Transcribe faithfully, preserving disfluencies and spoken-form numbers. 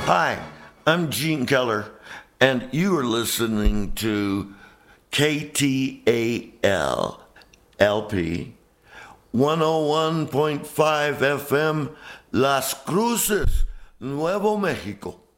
Hi, I'm Gene Keller, and you are listening to K T A L L P one oh one point five F M, Las Cruces, Nuevo Mexico.